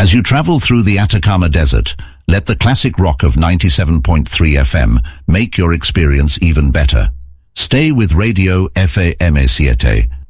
As you travel through the Atacama Desert, let the classic rock of 97.3 FM make your experience even better. Stay with Radio FAM7